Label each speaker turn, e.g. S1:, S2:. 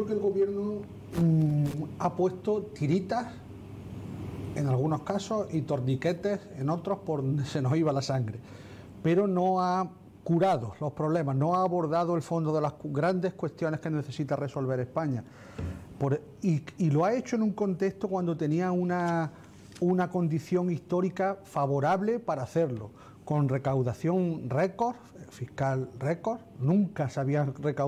S1: que el gobierno ha puesto tiritas en algunos casos y torniquetes en otros por donde se nos iba la sangre, pero no ha curado los problemas, no ha abordado el fondo de las grandes cuestiones que necesita resolver España. Y lo ha hecho en un contexto cuando tenía una condición histórica favorable para hacerlo, con recaudación récord, fiscal récord, nunca se había recaudado